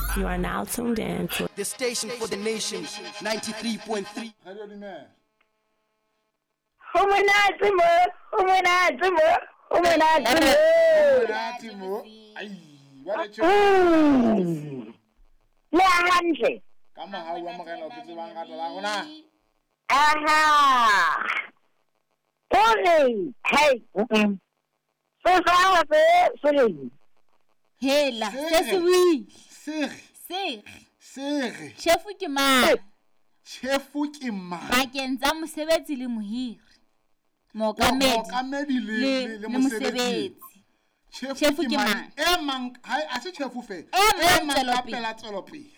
You are now tuned in to the station for the nation, 93.3. Radio Dime. Umenati mo. Ai, ba re tšho. Le hantle. Ka mogau wa mogela o tse bang gato la gona. Aha. Ole, hey. So sorry. Hela, seswi. Sege. Chefu ke mang? Chefu ke mang? Bakeng tsa mosebetsi le mohiri. Mookamedi le mosebetsi. Chefu ke mang? Mang, hai a se chefu fe. Mang kapela tselopele.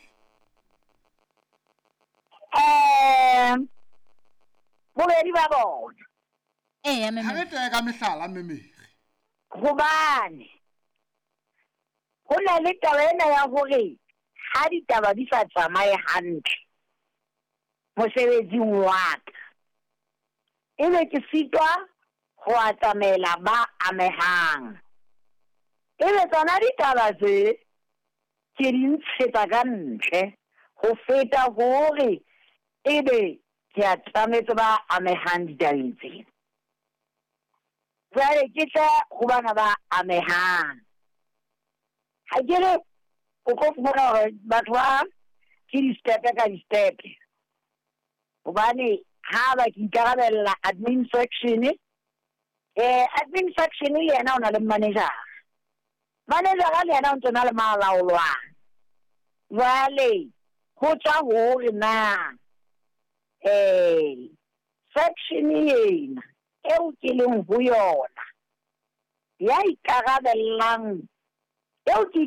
Bobedi ba bona. Meme. Ha re tle ka mehlala memere. Hobane ho na le taba ena ya hore ha ditaba di sa tsamaye hantle mosebetsing wa ka ebe ke sitwa ho atamela ba amehang ebe tsona ditaba tse ke di ntshetsa ka ntle ho feta hore ebe ke atametse ba amehang ditabeng tsena. Jwale ke tla ho bana ba amehang ha ke re o ko fumana hore batho ba ke di-step ka di-step hobane ha ba ke ikarabella admin section le yena o na le manager le yena o ntse na le malaolwang jwale ho tswa hore na section ena eo ke leng ho yona ya ikarabellang eo ke